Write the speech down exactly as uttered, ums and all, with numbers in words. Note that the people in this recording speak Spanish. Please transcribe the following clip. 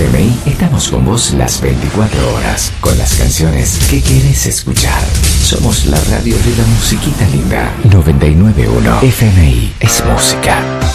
M I estamos con vos las veinticuatro horas, con las canciones que querés escuchar. Somos la radio de la musiquita linda. noventa y nueve punto uno F M I es música.